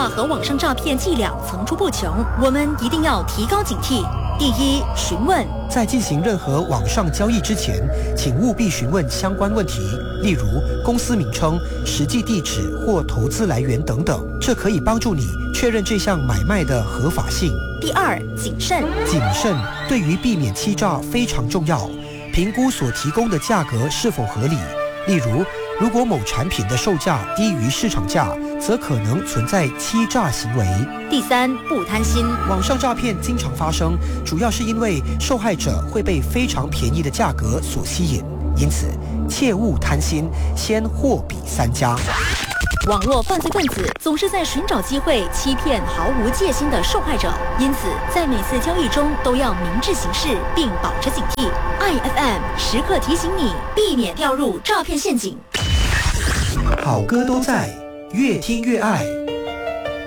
话和网上诈骗伎俩层出不穷，我们一定要提高警惕。第一，询问。 在进行任何网上交易之前，请务必询问相关问题，例如公司名称、实际地址或投资来源等等，这可以帮助你确认这项买卖的合法性。 第二，谨慎。 谨慎对于避免欺诈非常重要，评估所提供的价格是否合理。例如果某产品的售价低于市场价，则可能存在欺诈行为。 第三，不贪心。 网上诈骗经常发生，主要是因为受害者会被非常便宜的价格所吸引，因此切勿贪心，先货比三家。 网络犯罪分子总是在寻找机会欺骗毫无戒心的受害者，因此在每次交易中都要明智行事，并保持警惕。IFM 时刻提醒你，避免掉入诈骗陷阱。 好歌都在，越听越爱。